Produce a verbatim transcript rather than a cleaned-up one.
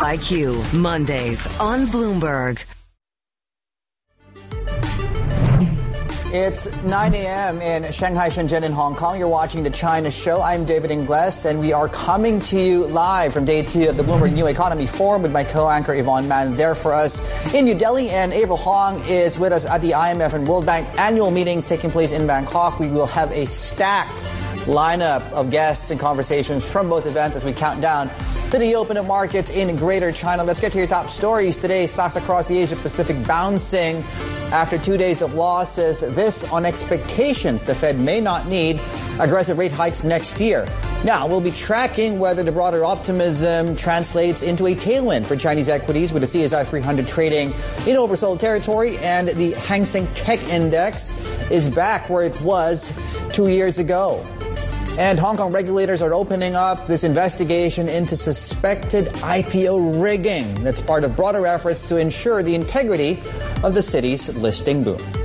I Q, Mondays on Bloomberg. It's nine a.m. in Shanghai, Shenzhen, and Hong Kong. You're watching the China Show. I'm David Ingles, and we are coming to you live from day two of the Bloomberg New Economy Forum with my co-anchor Yvonne Mann there for us in New Delhi. And April Hong is with us at the I M F and World Bank annual meetings taking place in Bangkok. We will have a stacked lineup of guests and conversations from both events as we count down to the open of markets in Greater China. Let's get to your top stories today. Stocks across the Asia Pacific bouncing after two days of losses. This on expectations the Fed may not need aggressive rate hikes next year. Now, we'll be tracking whether the broader optimism translates into a tailwind for Chinese equities with the C S I three hundred trading in oversold territory, and the Hang Seng Tech Index is back where it was two years ago. And Hong Kong regulators are opening up this investigation into suspected I P O rigging. That's part of broader efforts to ensure the integrity of the city's listing boom.